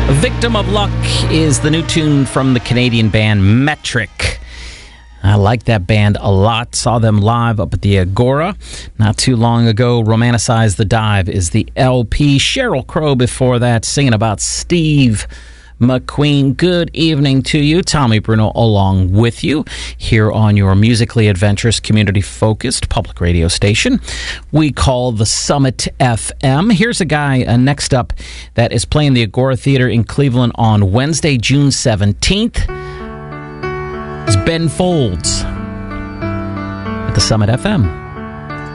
Victim of Luck is the new tune from the Canadian band Metric. I like that band a lot. Saw them live up at the Agora not too long ago. Romanticize the Dive is the LP. Sheryl Crow before that, singing about Steve McQueen. Good evening to you. Tommy Bruno along with you here on your musically adventurous, community-focused public radio station we call the Summit FM. Here's a guy next up that is playing the Agora Theater in Cleveland on Wednesday, June 17th. It's Ben Folds at the Summit FM.